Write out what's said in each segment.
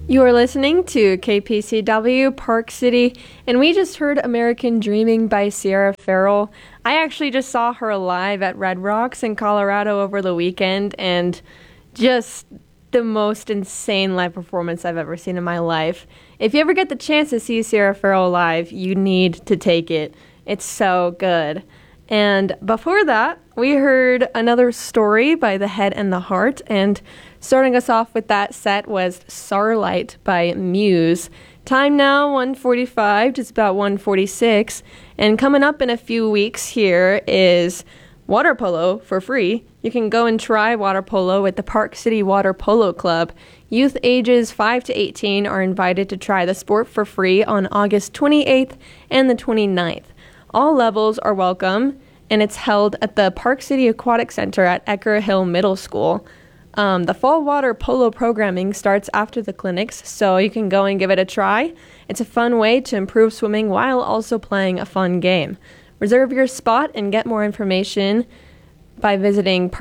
You are listening to KPCW Park City, and we just heard American Dreaming by Sierra Farrell. I actually just saw her live at Red Rocks in Colorado over the weekend, and just the most insane live performance I've ever seen in my life. If you ever get the chance to see Sierra Farrell live, you need to take it. It's so good. And before that, we heard another story by The Head and the Heart, and starting us off with that set was Starlight by Muse. Time now, 1:45, just about 1:46, and coming up in a few weeks here is water polo for free. You can go and try water polo at the Park City Water Polo Club. Youth ages 5 to 18 are invited to try the sport for free on August 28th and the 29th. All levels are welcome, and it's held at the Park City Aquatic Center at Ecker Hill Middle School. The fall water polo programming starts after the clinics, so you can go and give it a try. It's a fun way to improve swimming while also playing a fun game. Reserve your spot and get more information by visiting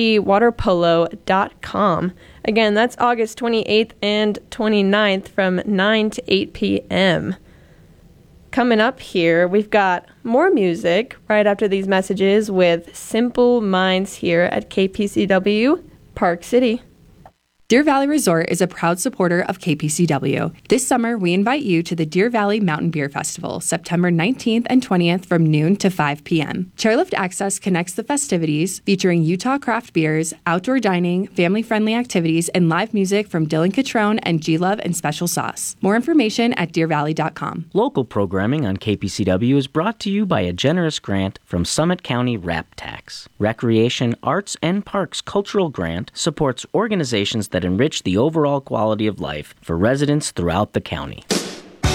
parkcitywaterpolo.com. Again, that's August 28th and 29th from 9 to 8 p.m. Coming up here, we've got more music right after these messages with Simple Minds here at KPCW Park City. Deer Valley Resort is a proud supporter of KPCW. This summer, we invite you to the Deer Valley Mountain Beer Festival, September 19th and 20th from noon to 5 p.m. Chairlift Access connects the festivities, featuring Utah craft beers, outdoor dining, family-friendly activities, and live music from Dylan Catrone and G-Love and Special Sauce. More information at deervalley.com. Local programming on KPCW is brought to you by a generous grant from Summit County RAP Tax. Recreation, Arts, and Parks Cultural Grant supports organizations that enrich the overall quality of life for residents throughout the county.